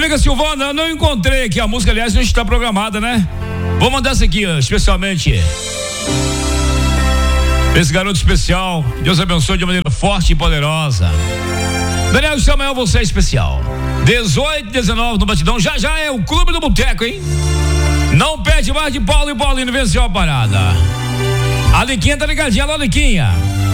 amiga Silvana, eu não encontrei aqui a música, aliás, não está programada, né? Vou mandar essa aqui, ó, especialmente. Esse garoto especial, Deus abençoe de maneira forte e poderosa. Daniel Samuel, você é especial. 18, 19 no Batidão, já é o Clube do Boteco, hein? Não perde mais de Paulo e Paulinho, venceu a parada. A Liquinha tá ligadinha, alô Liquinha.